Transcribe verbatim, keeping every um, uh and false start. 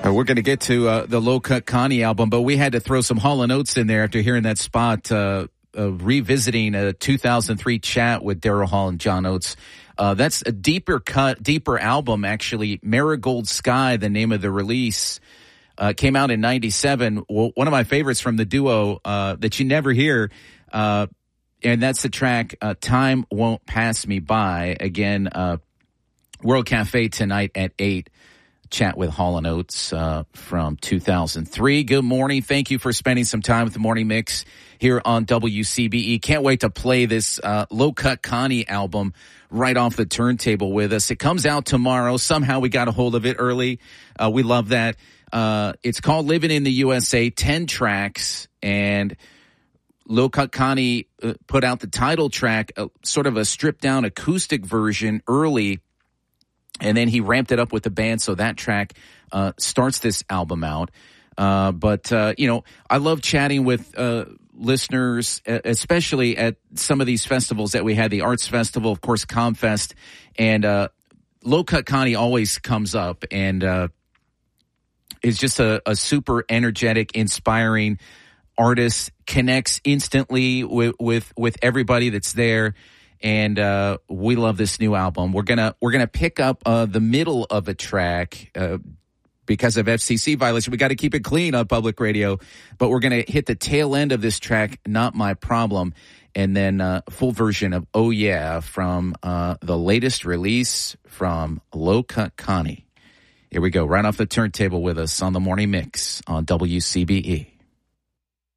Uh, we're going to get to uh, the Low Cut Connie album, but we had to throw some Hall and Oates in there after hearing that spot, uh, uh, revisiting a two thousand three chat with Daryl Hall and John Oates. Uh, that's a deeper cut, deeper album, actually. Marigold Sky, the name of the release, uh, came out in ninety-seven. Well, one of my favorites from the duo uh, that you never hear, uh, and that's the track uh, Time Won't Pass Me By. Again, uh, World Cafe tonight at eight. Chat with Hall and Oates uh, from two thousand three. Good morning. Thank you for spending some time with the Morning Mix here on W C B E. Can't wait to play this uh, Low Cut Connie album right off the turntable with us. It comes out tomorrow. Somehow we got a hold of it early. Uh, we love that. Uh, it's called Living in the U S A, ten tracks, and Low Cut Connie uh, put out the title track, uh, sort of a stripped-down acoustic version early. And then he ramped it up with the band, so that track uh, starts this album out. Uh, but, uh, you know, I love chatting with uh, listeners, especially at some of these festivals that we had, the Arts Festival, of course, ComFest. And uh, Low Cut Connie always comes up and uh, is just a, a super energetic, inspiring artist, connects instantly with, with, with everybody that's there. And uh, we love this new album. We're gonna we're gonna pick up uh, the middle of a track uh, because of F C C violation. We got to keep it clean on public radio, but we're gonna hit the tail end of this track, "Not My Problem," and then uh, full version of "Oh Yeah" from uh, the latest release from Low Cut Connie. Here we go, right off the turntable with us on the Morning Mix on W C B E.